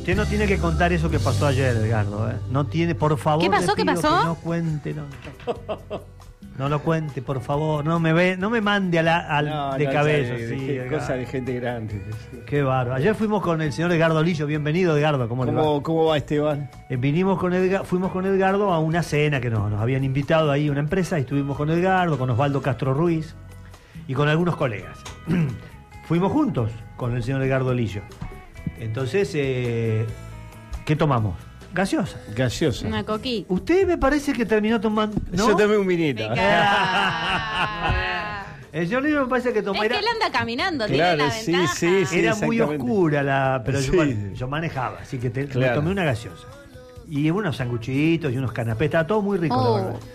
Usted no tiene que contar eso que pasó ayer, Edgardo, ¿eh? No tiene, por favor. ¿Qué pasó? le pido ¿Qué pasó? Que no cuente, no lo cuente, por favor. No me mande de cabeza. Sí, cosa de gente grande. Qué bárbaro. Ayer fuimos con el señor Edgardo Lillo. Bienvenido, Edgardo. ¿Cómo va, Esteban? Fuimos con Edgardo a una cena que nos habían invitado ahí una empresa. Y estuvimos con Edgardo, con Osvaldo Castro Ruiz y con algunos colegas. Fuimos juntos con el señor Edgardo Lillo. Entonces, ¿qué tomamos? Gaseosa. Una coquita. Usted me parece que terminó tomando, ¿no? Yo tomé un vinito. El señor Lillo me parece que tomó. Es que él anda caminando, Claro, tiene la sí, ventaja. sí, Era muy oscura pero Sí. yo manejaba, así que me Claro. tomé una gaseosa. Y unos sanguchitos y unos canapés, estaba todo muy rico, la verdad.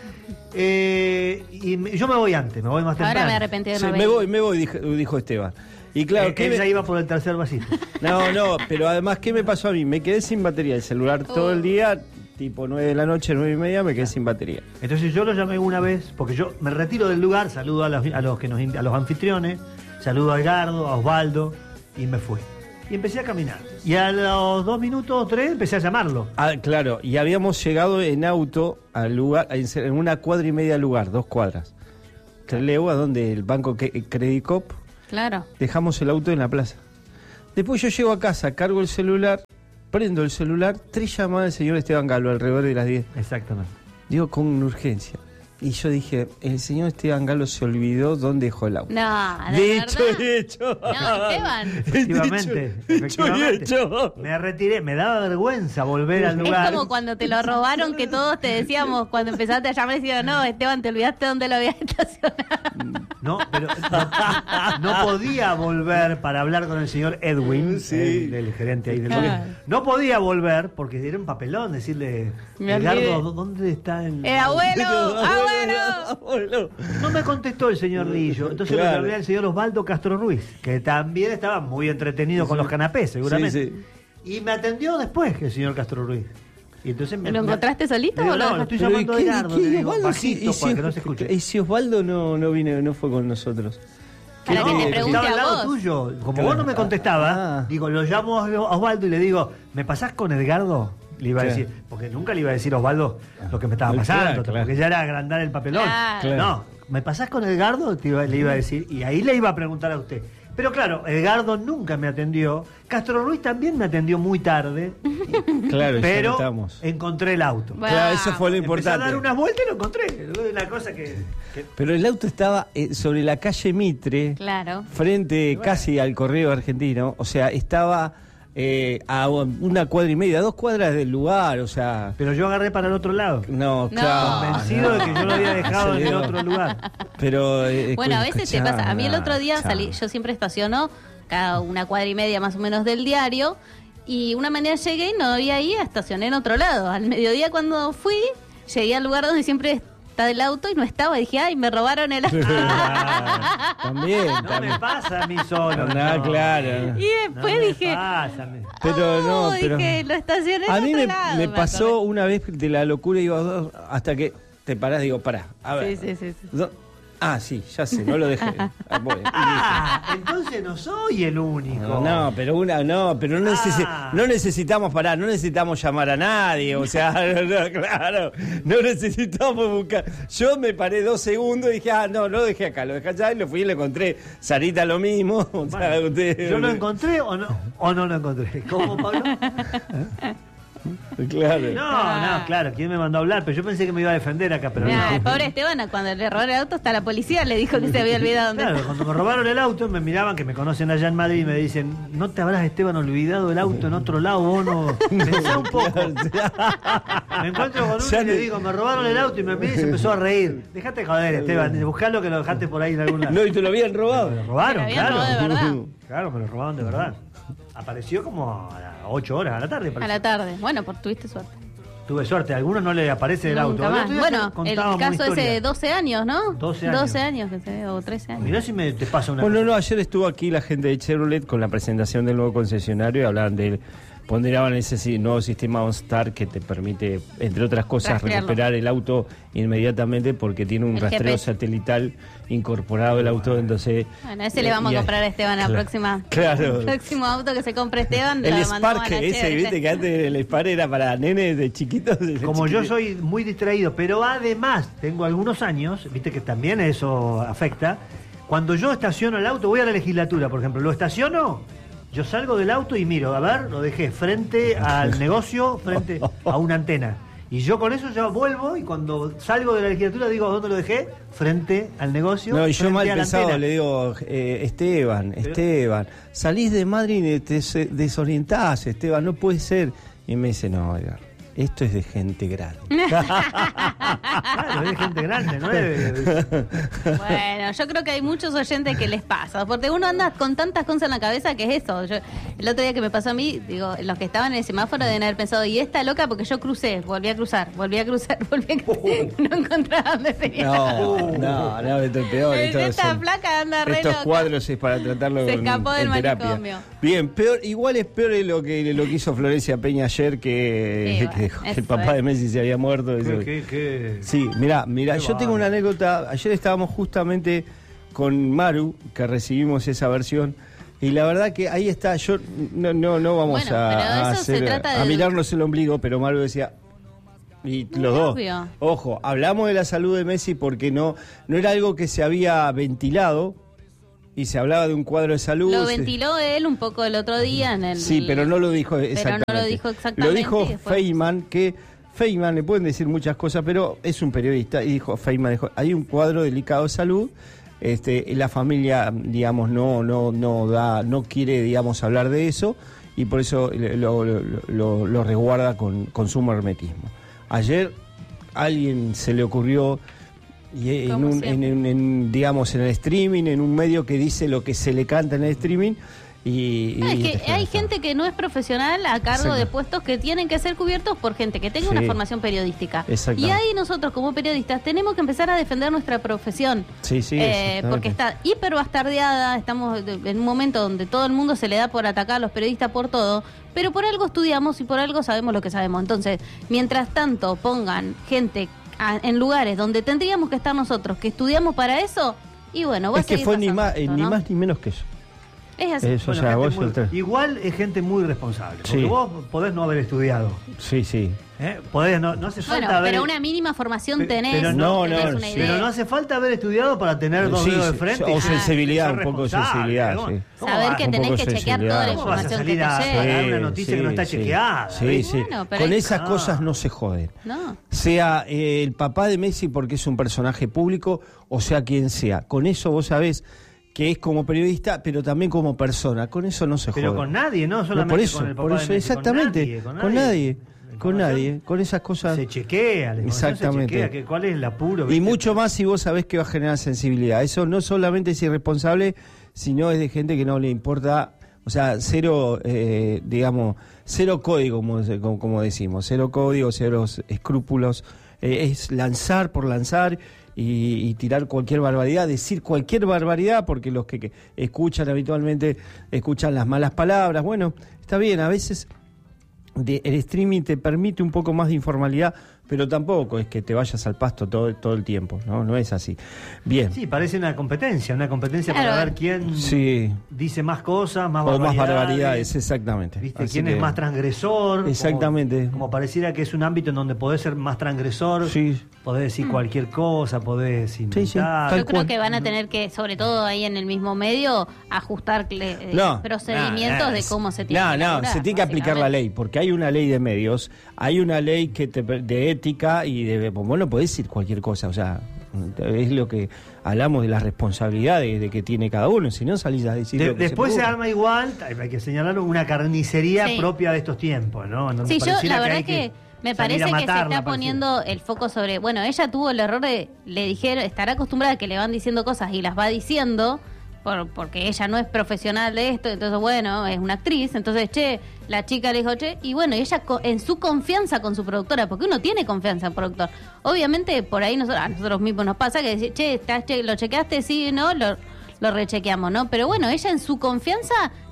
Yo me voy antes, me voy más temprano. Ahora me arrepentí de Sí, no me voy, dijo Esteban. Y claro, Él ya iba por el tercer vasito. No, pero además, ¿qué me pasó a mí? Me quedé sin batería del celular todo el día, tipo 9 de la noche, 9:30, me quedé sin batería. Entonces yo lo llamé una vez, porque yo me retiro del lugar, saludo a los anfitriones, saludo a Edgardo, a Osvaldo, y me fui. Y empecé a caminar. Y a los 2 minutos o 3 empecé a llamarlo. Ah, claro, y habíamos llegado en auto al lugar, en una cuadra y media al lugar, 2 cuadras. 3 leguas, donde el banco Credit Cop. Claro. Dejamos el auto en la plaza. Después yo llego a casa, cargo el celular, prendo el celular, 3 llamadas del señor Esteban Galo alrededor de las 10. Exactamente. Digo, con una urgencia. Y yo dije, el señor Esteban Galo se olvidó dónde dejó el auto. No, De hecho. No, Esteban. Efectivamente. Hecho. Me retiré, me daba vergüenza volver al lugar. Es como cuando te lo robaron, que todos te decíamos, cuando empezaste a llamar, decían, no, Esteban, te olvidaste dónde lo habías estacionado. No, pero no podía volver para hablar con el señor Edwin, Sí. el gerente ahí del Claro. lugar. No podía volver porque era un papelón decirle, Me olvidé. Edgardo, ¿dónde está el...? El abuelo, Abuelo. No me contestó el señor Lillo, entonces Claro. lo llamé al señor Osvaldo Castro Ruiz, que también estaba muy entretenido con los canapés, seguramente. Sí, Y me atendió después el señor Castro Ruiz. Y entonces ¿Lo encontraste solito le digo, o lo no, lo estoy dejaste? llamando a Edgardo, le digo, Osvaldo, bajito para que no se escuche. ¿Y si Osvaldo no fue con nosotros? Para que te pregunte estaba al a lado vos. tuyo. Como Claro. vos no me contestabas, Ah. digo, lo llamo a Osvaldo y le digo, ¿me pasás con Edgardo? Le iba a Claro. decir, porque nunca le iba a decir a Osvaldo lo que me estaba Claro, pasando, claro. porque ya era agrandar el papelón. Claro. No, ¿me pasás con Edgardo? Le iba a decir, y ahí le iba a preguntar a usted. Pero claro, Edgardo nunca me atendió. Castro Ruiz también me atendió muy tarde, Claro, ya pero estamos. encontré el auto. Bueno. Claro, eso fue lo Empecé a dar importante. unas vueltas y lo encontré. Una cosa que Pero el auto estaba sobre la calle Mitre, Claro. frente casi al Correo Argentino, o sea, estaba a una cuadra y media, 2 cuadras del lugar, o sea, Pero yo agarré para el otro lado. no, No. claro. Convencido de que yo lo había dejado en el Aceleró. otro lugar. Pero Bueno, a veces te pasa. A mí el otro día salí, yo siempre estaciono cada una cuadra y media más o menos del diario, y una mañana llegué y no había ahí, estacioné en otro lado. Al mediodía cuando fui, llegué al lugar donde siempre está el auto y no estaba. Dije, ay, me robaron el auto. También, No me también. pasa a mí solo. Ah, no. claro. Y después No me dije, pasa, Pero no, "Oh", pero dije, lo estacioné en a mí otro me, lado, me acordé. pasó una vez de la locura, iba hasta que te parás, digo, pará, a ver. Sí. Sí, ya sé, no lo dejé. Bueno, y Ah, entonces no soy el único. no, pero no necesitamos parar, no necesitamos llamar a nadie, o sea, claro, no necesitamos buscar. Yo me paré 2 segundos y dije, no, lo dejé acá, lo dejé allá y lo fui y le encontré. Sarita lo mismo. O sea, Bueno, usted- ¿yo lo encontré o no lo encontré? ¿Cómo, Pablo? Claro. No, claro, ¿quién me mandó a hablar? Pero yo pensé que me iba a defender acá, pero Nah, no. el pobre Esteban, cuando le robaron el auto, hasta la policía le dijo que se había olvidado dónde Claro, estaba. cuando me robaron el auto, me miraban, que me conocen allá en Madrid, y me dicen, ¿no te habrás, Esteban, olvidado el auto en otro lado? Vos no... Pensá un poco. Me encuentro con uno Ya y le le- digo, me robaron el auto, y me miré y se empezó a reír. Dejate joder, Esteban, buscalo que lo dejaste por ahí en algún lado. No, y te lo habían robado. Me lo robaron, Me lo habían claro. robado de verdad. Claro, me lo robaron de verdad. Apareció como a las 8 horas a la tarde. A pareció. la tarde. Bueno, tuviste suerte. Tuve suerte, a algunos no le aparece el auto. Nunca El más. otro día Bueno, el contábamos caso historia. ese de 12 años, ¿no? 12 años. 12 años, que se ve, o 13 años. Mirá si te pasa una Bueno, cosa. no, ayer estuvo aquí la gente de Chevrolet con la presentación del nuevo concesionario y hablaban de él. ponderaban ese nuevo sistema OnStar que te permite, entre otras cosas, Rastrearlo. recuperar el auto inmediatamente porque tiene un El rastreo GPS. satelital incorporado el auto, entonces... Bueno, ese le vamos a comprar a Esteban la próxima. Claro. El próximo auto que se compre Esteban, El lo mandamos Spark a la ese, Chevy. viste que antes el Spark era para nenes de chiquitos. Como yo soy muy distraído, pero además tengo algunos años, viste que también eso afecta. Cuando yo estaciono el auto, voy a la legislatura, por ejemplo, lo estaciono, yo salgo del auto y miro, a ver, lo dejé frente al negocio, frente a una antena. Y yo con eso ya vuelvo y cuando salgo de la legislatura digo, ¿dónde lo dejé? Frente al negocio. No, y yo frente mal a la pensado antena. le digo, Esteban, salís de Madrid y te desorientás, Esteban, no puede ser. Y me dice, no, Edgar, esto es de gente grande. Claro, es gente grande, ¿no? Bueno, yo creo que hay muchos oyentes que les pasa, porque uno anda con tantas cosas en la cabeza que es eso. El otro día que me pasó a mí, digo, los que estaban en el semáforo deben haber pensado, y esta loca porque yo crucé, volví a cruzar. No encontraba dónde tenía. No, esto es peor. Esta placa anda re estos loca. cuadros es para tratarlo Se en- escapó del en terapia. manicomio. Bien, igual es peor lo que hizo Florencia Peña ayer, que, Sí, bueno, que dijo que el eso papá es. de Messi se había muerto. Eso. ¿Qué? Sí, mirá, Qué yo tengo una anécdota. Ayer estábamos justamente con Maru, que recibimos esa versión, y la verdad que ahí está. Yo no vamos Bueno, pero eso se trata a de- mirarnos el ombligo, pero Maru decía. Y los dos. obvio. Ojo, hablamos de la salud de Messi porque no era algo que se había ventilado y se hablaba de un cuadro de salud. Lo ventiló él un poco el otro día en el... Sí, pero no lo dijo Pero exactamente. no lo dijo exactamente. Lo dijo y después- Feynman, que Feynman le pueden decir muchas cosas, pero es un periodista, y Feynman dijo, hay un cuadro delicado de salud, la familia, digamos, no quiere, digamos, hablar de eso, y por eso lo resguarda con sumo hermetismo. Ayer alguien se le ocurrió y Como siempre. digamos, en el streaming, en un medio que dice lo que se le canta en el streaming. No, es que hay gente que no es profesional a cargo Exacto. de puestos que tienen que ser cubiertos por gente que tenga Sí. una formación periodística. Exactamente. Y ahí nosotros como periodistas tenemos que empezar a defender nuestra profesión. Sí, exactamente. Porque está hiper bastardeada, estamos en un momento donde todo el mundo se le da por atacar a los periodistas por todo, pero por algo estudiamos y por algo sabemos lo que sabemos. Entonces, mientras tanto pongan gente en lugares donde tendríamos que estar nosotros, que estudiamos para eso, y bueno, va a Es que seguir fue ni pasando más, esto, ni ¿no? más ni menos que eso. Es así. Eso, Bueno, o sea, gente vos muy- soltás. igual es gente muy responsable. Porque Sí. vos podés no haber estudiado. Sí. Podés, no hace falta Bueno, haber. pero una mínima formación Pe- tenés, pero no, tenés no, una sí. idea. Pero no hace falta haber estudiado para tener dos Sí, dedos de sí, frente. o y sensibilidad, ser un poco de responsable, sensibilidad, ¿no? sí. ¿Cómo Saber vas- que un tenés poco que de chequear toda la sensibilidad. ¿Cómo vas a información que salir te a llega. dar una noticia que no está chequeada? Sí, sí. Bueno, pero Con hay- esas Ah. cosas no se joden. No. Sea el papá de Messi porque es un personaje público, o sea quien sea. Con eso vos sabés que es como periodista, pero también como persona. Con eso no se joden. Pero con nadie, no No, solamente por eso, con el papá por de eso, Messi, exactamente. Con nadie. Con nadie. Con esas cosas. Se chequea, la información Exactamente. se chequea, ¿cuál es el apuro? Y ¿viste? mucho más si vos sabés que va a generar sensibilidad. Eso no solamente es irresponsable, sino es de gente que no le importa, o sea, cero, digamos, cero código, como decimos, cero código, cero escrúpulos. Es lanzar por lanzar y tirar cualquier barbaridad, decir cualquier barbaridad, porque los que escuchan habitualmente escuchan las malas palabras. Bueno, está bien, a veces el streaming te permite un poco más de informalidad, pero tampoco es que te vayas al pasto todo el tiempo, no es así. Bien. Sí, parece una competencia Claro. para ver quién Sí. dice más cosas, más O barbaridades. más barbaridades, exactamente. ¿Viste? Así ¿Quién que- es más transgresor? Exactamente. Como pareciera que es un ámbito en donde podés ser más transgresor, Sí. podés decir cualquier cosa, podés inventar. sí, tal Yo creo cual. que van a tener que, sobre todo ahí en el mismo medio, ajustar procedimientos de cómo se tiene que elaborar, se tiene que aplicar la básicamente. ley, porque hay una ley de medios, hay una ley de ética y vos no podés decir cualquier cosa, o sea, es lo que hablamos de las responsabilidades de que tiene cada uno, si no salís a decir lo que Después se te ocurre. arma igual, hay que señalarlo, una carnicería Sí. propia de estos tiempos, ¿no? En donde Sí, yo pareciera la verdad hay que me salir parece a que se matarla, está pareciera. poniendo el foco sobre... Bueno, ella tuvo el error de... Le dijeron, estará acostumbrada a que le van diciendo cosas y las va diciendo porque ella no es profesional de esto, entonces bueno, es una actriz, entonces la chica le dijo y bueno, ella en su confianza con su productora, porque uno tiene confianza en productor, obviamente por ahí a nosotros mismos nos pasa que decir, lo chequeaste, sí, no, lo rechequeamos, ¿no? Pero bueno, ella en su confianza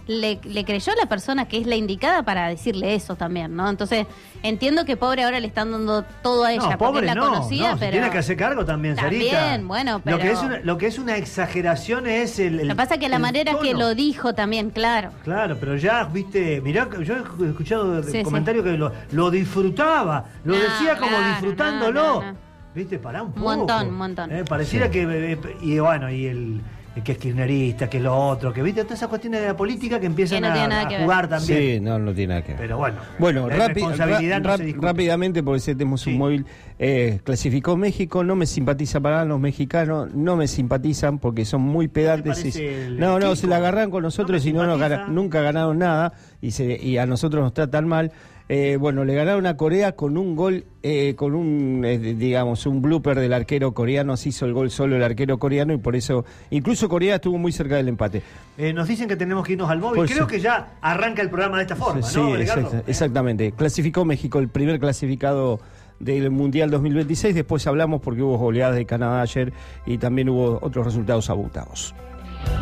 le creyó a la persona que es la indicada para decirle eso también, ¿no? Entonces, entiendo que pobre ahora le están dando todo a ella, No, porque pobre la conocía, se pero... tiene que hacer cargo también, Sarita. También, bueno, pero... Lo que es una exageración es el Lo que pasa es que la manera tono. que lo dijo también, claro. Claro, pero ya, viste, mirá, yo he escuchado Sí, comentarios que lo disfrutaba, lo No, decía como claro, disfrutándolo. no. Viste, pará un Un poco. montón. Pareciera Sí. que, y bueno, y el que es kirchnerista, que es lo otro, que viste, todas esas cuestiones de la política que empiezan Que no tiene nada a que ver. jugar también. Sí, no tiene nada que ver. Pero bueno, Bueno, la responsabilidad no se discute. rápidamente, porque si tenemos Sí. un móvil, clasificó México, no me simpatiza para los mexicanos, no me simpatizan porque son muy pedantes. parece el No, Kiko? se la agarran con nosotros No y me simpatiza. nunca ganaron nada y a nosotros nos tratan mal. Bueno, le ganaron a Corea con un gol, con digamos, un blooper del arquero coreano, se hizo el gol solo el arquero coreano y por eso, incluso Corea estuvo muy cerca del empate. Nos dicen que tenemos que irnos al móvil. Pues Creo sí. que ya arranca el programa de esta forma, Sí, ¿no, Edgardo? exactamente. Clasificó México, el primer clasificado del Mundial 2026. Después hablamos porque hubo goleadas de Canadá ayer y también hubo otros resultados abultados.